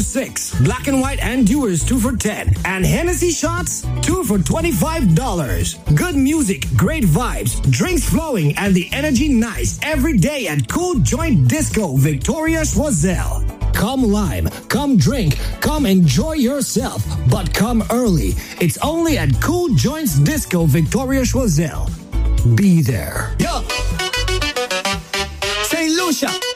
6. Black and white and Dewar's 2 for 10. And Hennessy shots 2 for $25. Good music, great vibes, drinks flowing, and the energy nice every day at Cool Joint Disco Victoria Choiseul. Come lime, come drink, come enjoy yourself, but come early. It's only at Cool Joints Disco Victoria Choiseul. Be there. Yo! St. Lucia!